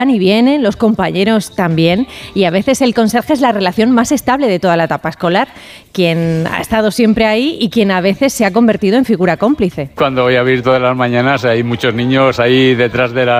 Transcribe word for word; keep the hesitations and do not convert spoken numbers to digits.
y vienen, los compañeros también, y a veces el conserje es la relación más estable de toda la etapa escolar, quien ha estado siempre ahí y quien a veces se ha convertido en figura cómplice. Cuando voy a abrir todas las mañanas hay muchos niños ahí detrás de la